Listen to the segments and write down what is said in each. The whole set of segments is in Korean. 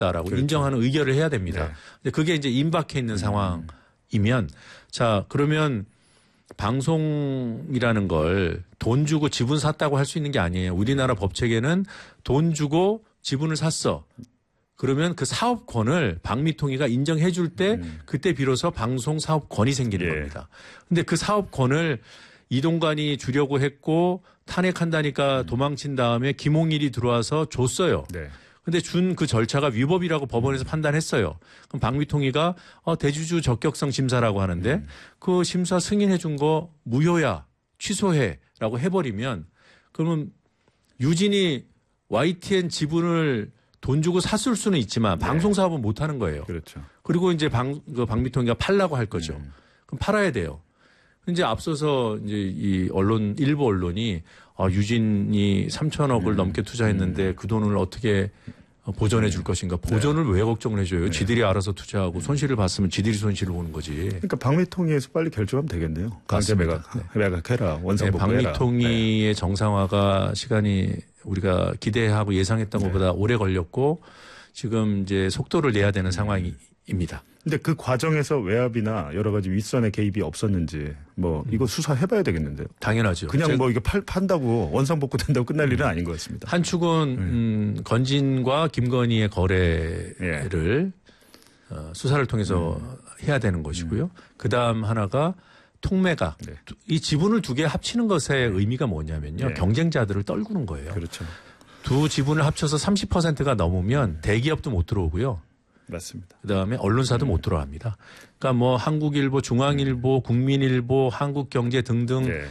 라고 그렇죠. 인정하는 의결을 해야 됩니다. 네. 근데 그게 이제 임박해 있는 상황이면 자 그러면 방송이라는 걸 돈 주고 지분 샀다고 할 수 있는 게 아니에요. 우리나라 법체계는 돈 주고 지분을 샀어. 그러면 그 사업권을 박미통위가 인정해 줄 때 그때 비로소 방송 사업권이 생기는 겁니다. 근데 그 사업권을 이동관이 주려고 했고 탄핵한다니까 도망친 다음에 김홍일이 들어와서 줬어요. 네. 근데 준 그 절차가 위법이라고 법원에서 판단했어요. 그럼 박미통위가 대주주 적격성 심사라고 하는데 그 심사 승인해 준 거 무효야. 취소해라고 해버리면 그러면 유진이 YTN 지분을 돈 주고 샀을 수는 있지만 방송 사업은 못 하는 거예요. 그렇죠. 그리고 이제 박미통위가 팔라고 할 거죠. 그럼 팔아야 돼요. 이제 앞서서 이제 이 언론 일부 언론이 유진이 3천억을 넘게 투자했는데 그 돈을 어떻게 보전해 줄 것인가. 보전을 왜 걱정을 해줘요. 지들이 알아서 투자하고 손실을 봤으면 지들이 손실을 보는 거지. 그러니까 박미통위에서 빨리 결정하면 되겠네요. 강제 매각해라. 원상복구해라. 박미통위의 정상화가 시간이 우리가 기대하고 예상했던 것보다 오래 걸렸고 지금 이제 속도를 내야 되는 상황입니다. 근데 그 과정에서 외압이나 여러 가지 윗선의 개입이 없었는지 뭐 이거 수사해봐야 되겠는데요. 당연하죠. 그냥 뭐 이거 판다고 원상복구된다고 끝날 일은 아닌 것 같습니다. 한 축은 건진과 김건희의 거래를 수사를 통해서 해야 되는 것이고요. 그다음 하나가 통매각. 이 지분을 두 개 합치는 것의 의미가 뭐냐면요. 경쟁자들을 떨구는 거예요. 그렇죠. 두 지분을 합쳐서 30%가 넘으면 대기업도 못 들어오고요. 맞습니다. 그다음에 언론사도 못 들어갑니다. 그러니까 뭐 한국일보, 중앙일보, 국민일보, 한국경제 등등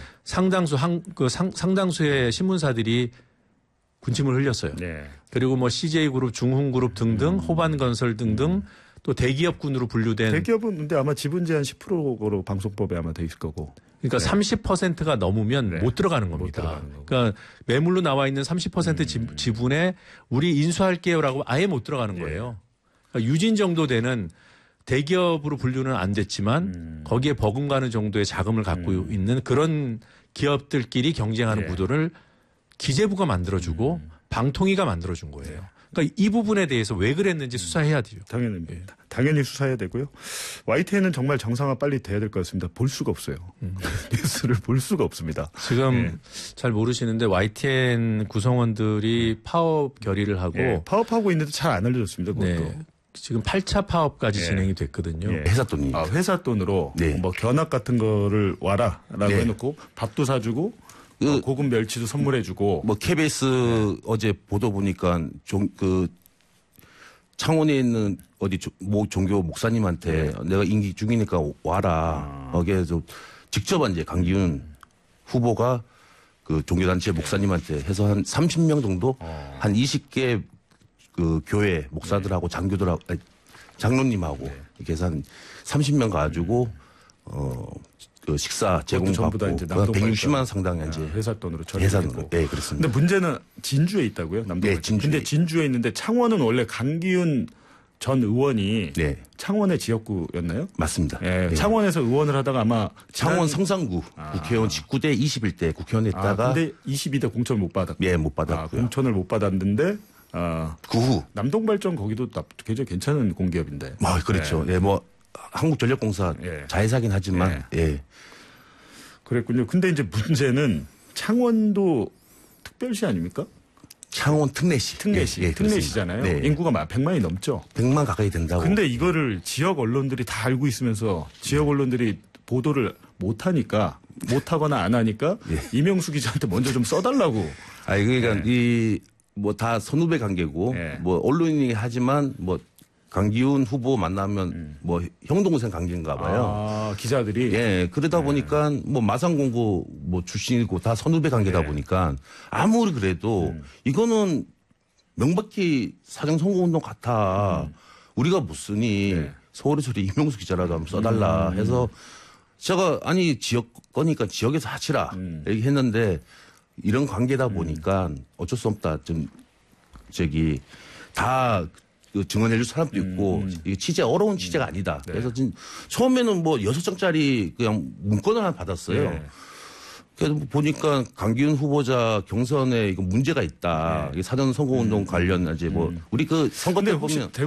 상당수의 신문사들이 군침을 흘렸어요. 그리고 뭐 CJ그룹, 중흥그룹 등등, 호반건설 등등 또 대기업군으로 분류된. 대기업은 근데 아마 지분 제한 10%로 방송법에 아마 돼 있을 거고. 그러니까 30%가 넘으면 못 들어가는 겁니다. 그러니까 매물로 나와 있는 30% 지분에 우리 인수할게요라고 아예 못 들어가는 거예요. 그러니까 유진 정도 되는 대기업으로 분류는 안 됐지만 거기에 버금가는 정도의 자금을 갖고 있는 그런 기업들끼리 경쟁하는 구도를 기재부가 만들어주고 방통위가 만들어준 거예요. 그러니까 이 부분에 대해서 왜 그랬는지 수사해야 돼요. 당연히 수사해야 되고요. YTN은 정말 정상화 빨리 돼야 될 것 같습니다. 볼 수가 없어요. 뉴스를 볼 수가 없습니다. 지금 잘 모르시는데 YTN 구성원들이 파업 결의를 하고 파업하고 있는데 잘 안 알려졌습니다. 그것도. 지금 8차 파업까지 진행이 됐거든요. 회사 돈이. 회사 돈으로 뭐 견학 같은 거를 와라라고 해놓고 밥도 사주고 고급 멸치도 선물해주고. 뭐 KBS 어제 보도 보니까 창원에 있는 모 종교 목사님한테 내가 임기 중이니까 와라. 거기에서 직접 이제 강기훈 후보가 그 종교단체 목사님한테 해서 한 30명 정도 한 20개 그 교회 목사들하고 장로님하고 이렇게 해서 한 30명 가지고 그 식사 제공받고 160만 원 상당의 이제 회사 돈으로 처리했고. 네, 그렇습니다. 근데 문제는 진주에 있다고요? 남동발. 근데 진주에 있는데 창원은 원래 강기훈 전 의원이 창원의 지역구였나요? 맞습니다. 창원에서 의원을 하다가 아마 창원 성산구 국회의원 19대 21대 국회의원 했다가 근데 22대 공천을 못 받았고. 못 받았고요. 공천을 못 받았는데 그 후 남동발전 거기도 굉장히 괜찮은 공기업인데. 그렇죠. 뭐 한국전력공사 자회사긴 하지만 그랬군요. 근데 이제 문제는 창원도 특별시 아닙니까? 창원 특례시. 특례시잖아요. 인구가 100만이 넘죠. 100만 가까이 된다고. 근데 이거를 지역 언론들이 다 알고 있으면서 지역 언론들이 보도를 못하거나 안 하니까 이명수 기자한테 먼저 좀 써달라고. 그러니까 뭐 다 선후배 관계고 뭐 언론이 하지만 뭐 강기훈 후보 만나면 뭐 형동생 관계인가 봐요. 기자들이. 그러다 보니까 뭐 마산공고 뭐 출신이고 다 선후배 관계다 보니까 아무리 그래도 이거는 명백히 사정선거운동 같아. 우리가 무슨이 서울에서 이명수 기자라도 한번 써달라 해서 제가 아니 지역 거니까 지역에서 하치라 이렇게 했는데 이런 관계다 보니까 어쩔 수 없다. 좀 다 증언해줄 사람도 있고 이게 취재 어려운 취재가 아니다. 그래서 지금 처음에는 뭐 6장짜리 그냥 문건을 하나 받았어요. 그래서 보니까 강기훈 후보자 경선에 이거 문제가 있다. 사전 선거운동 관련 이제 뭐 우리 그 선거 때 보면